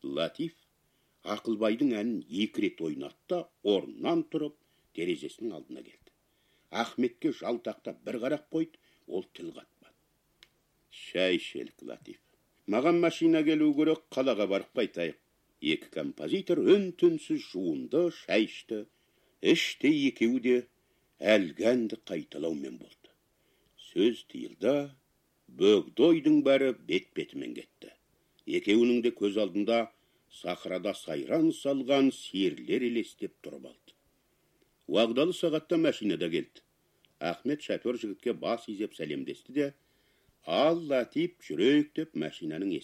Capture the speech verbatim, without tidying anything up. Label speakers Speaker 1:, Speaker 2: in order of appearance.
Speaker 1: Латиф Ақылбайдың әнін екі рет ойнатты да, орнынан тұрып, терезесінің алдына келді. Ахметке жалтақтап бір қарап қойды, ол тіл қатпады. Шай ішелік, Латиф. Маған машина келу керек, қалаға барып қайтайық. Екі композитор үн-түнсіз жуынды, шай ішті. Іште екеуі де әлгі әнді қайталаумен болды. Сөз тиылды, бөгдойдың бәрі бет-бетімен кетті. Екеуінің де көз алдында сахрада сайран салған сиырлер елестеп тұрып алды. Уағдалы сағатта машинада келді. Ахмет шофер жігітке бас изеп сәлемдесті де, ал Латиф жүрейік деп машинаның